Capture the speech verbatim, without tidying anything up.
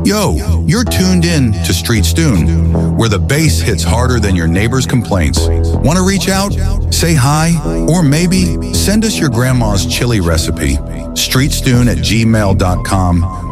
Yo, you're tuned in to Street Stoon, where the bass hits harder than your neighbor's complaints. Want to reach out? Say hi, or maybe send us your grandma's chili recipe. streetstoon at gmail dot com